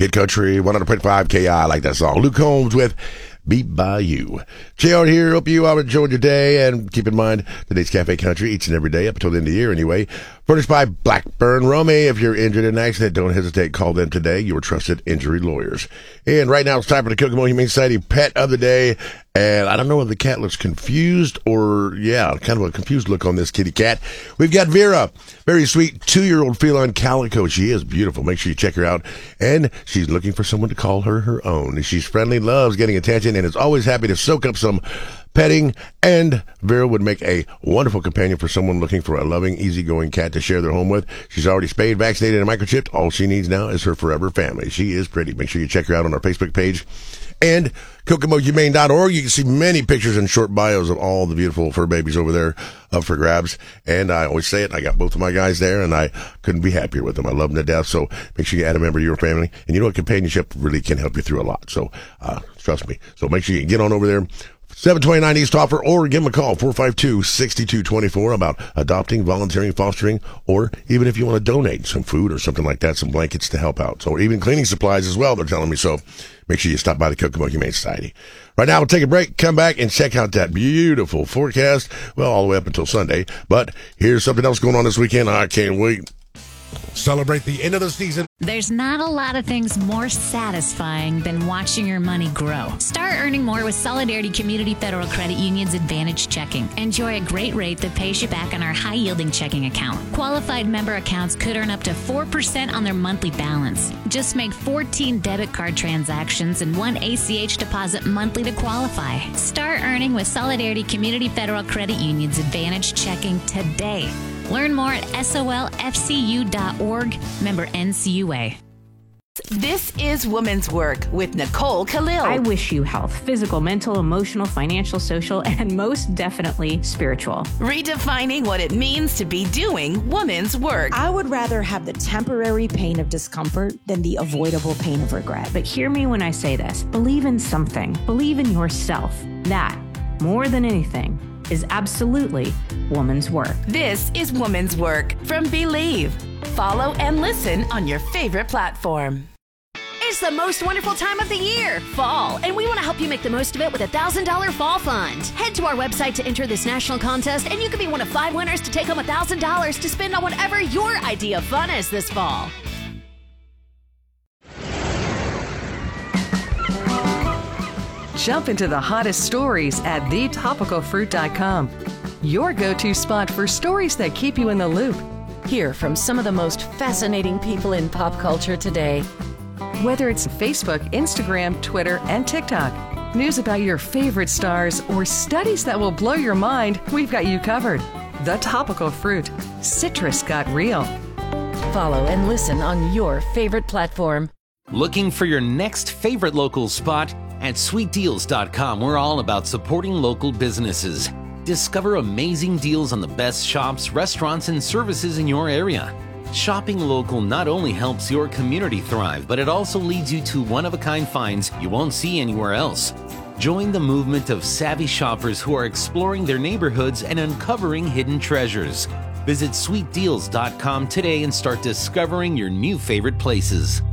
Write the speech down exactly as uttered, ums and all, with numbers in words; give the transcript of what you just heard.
Hit Country one hundred point five K I. I like that song. Luke Combs with Beat by You. Jay out here. Hope you all enjoyed your day. And keep in mind, today's Cafe Country each and every day up until the end of the year anyway. Furnished by Blackburn Rummy. If you're injured in an accident, don't hesitate. Call them today. Your trusted injury lawyers. And right now it's time for the Kokomo Humane Society Pet of the Day. And I don't know if the cat looks confused or, yeah, kind of a confused look on this kitty cat. We've got Vera, very sweet two-year-old feline calico. She is beautiful. Make sure you check her out. And she's looking for someone to call her her own. She's friendly, loves getting attention, and is always happy to soak up some petting. And Vera would make a wonderful companion for someone looking for a loving, easygoing cat to share their home with. She's already spayed, vaccinated, and microchipped. All she needs now is her forever family. She is pretty. Make sure you check her out on our Facebook page and Kokomo Humane dot org. You can see many pictures and short bios of all the beautiful fur babies over there up for grabs. And I always say it, I got both of my guys there, and I couldn't be happier with them. I love them to death. So make sure you add a member to your family. And you know what? Companionship really can help you through a lot. So uh, trust me. So make sure you get on over there. seven twenty-nine East Offer, or give them a call, four five two, six two two four, about adopting, volunteering, fostering, or even if you want to donate some food or something like that, some blankets to help out. So even cleaning supplies as well, they're telling me. So make sure you stop by the Kokomo Humane Society. Right now, we'll take a break, come back, and check out that beautiful forecast. Well, all the way up until Sunday. But here's something else going on this weekend. I can't wait. Celebrate the end of the season. There's not a lot of things more satisfying than watching your money grow. Start earning more with Solidarity Community Federal Credit Union's Advantage Checking. Enjoy a great rate that pays you back on our high-yielding checking account. Qualified member accounts could earn up to four percent on their monthly balance. Just make fourteen debit card transactions and one A C H deposit monthly to qualify. Start earning with Solidarity Community Federal Credit Union's Advantage Checking today. Learn more at S O L F C U dot org, member N C U A. This is Woman's Work with Nicole Khalil. I wish you health, physical, mental, emotional, financial, social, and most definitely spiritual. Redefining what it means to be doing woman's work. I would rather have the temporary pain of discomfort than the avoidable pain of regret. But hear me when I say this. Believe in something. Believe in yourself. That, more than anything, is absolutely woman's work. This is Woman's Work from Believe. Follow and listen on your favorite platform. It's the most wonderful time of the year, fall, and we want to help you make the most of it with a one thousand dollars Fall Fund. Head to our website to enter this national contest, and you could be one of five winners to take home one thousand dollars to spend on whatever your idea of fun is this fall. Jump into the hottest stories at the topical fruit dot com. Your go-to spot for stories that keep you in the loop. Hear from some of the most fascinating people in pop culture today. Whether it's Facebook, Instagram, Twitter, and TikTok, news about your favorite stars, or studies that will blow your mind, we've got you covered. The Topical Fruit. Citrus got real. Follow and listen on your favorite platform. Looking for your next favorite local spot? At sweet deals dot com, we're all about supporting local businesses. Discover amazing deals on the best shops, restaurants, and services in your area. Shopping local not only helps your community thrive, but it also leads you to one-of-a-kind finds you won't see anywhere else. Join the movement of savvy shoppers who are exploring their neighborhoods and uncovering hidden treasures. Visit sweet deals dot com today and start discovering your new favorite places.